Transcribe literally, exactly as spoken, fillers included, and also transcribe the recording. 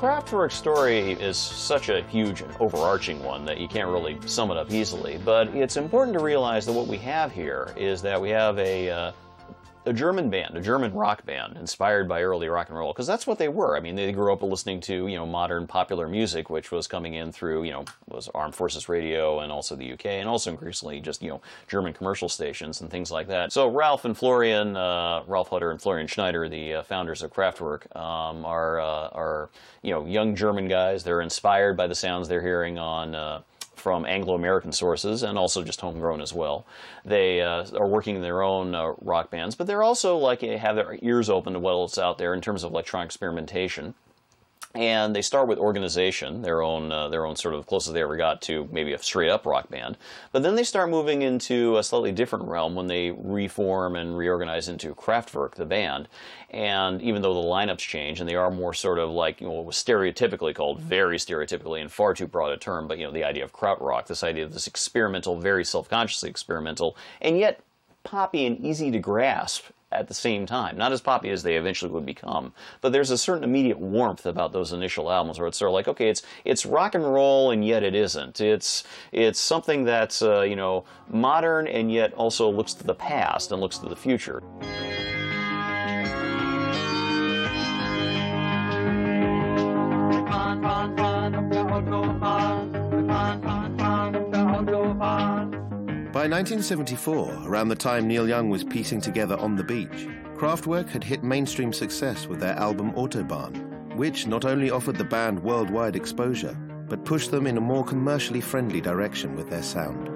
Kraftwerk's story is such a huge and overarching one that you can't really sum it up easily, but it's important to realize that what we have here is that we have a uh, a German band, a German rock band, inspired by early rock and roll, because that's what they were. I mean, they grew up listening to, you know, modern popular music, which was coming in through, you know, was Armed Forces Radio and also the U K, and also increasingly just, you know, German commercial stations and things like that. So Ralph and Florian, uh, Ralph Hutter and Florian Schneider, the uh, founders of Kraftwerk, um, are, uh, are, you know, young German guys. They're inspired by the sounds they're hearing on uh, from Anglo-American sources, and also just homegrown as well. They uh, are working in their own uh, rock bands, but they're also like have their ears open to what's out there in terms of electronic experimentation. And they start with Organization, their own, uh, their own sort of closest they ever got to maybe a straight-up rock band. But then they start moving into a slightly different realm when they reform and reorganize into Kraftwerk, the band. And even though the lineups change, and they are more sort of like, you know, what was stereotypically called, very stereotypically and far too broad a term, but, you know, the idea of krautrock, this idea of this experimental, very self-consciously experimental, and yet poppy and easy to grasp at the same time. Not as poppy as they eventually would become, but there's a certain immediate warmth about those initial albums where it's sort of like, okay, it's it's rock and roll and yet it isn't. It's it's something that's uh, you know, modern and yet also looks to the past and looks to the future. By nineteen seventy-four, around the time Neil Young was piecing together On the Beach, Kraftwerk had hit mainstream success with their album Autobahn, which not only offered the band worldwide exposure, but pushed them in a more commercially friendly direction with their sound.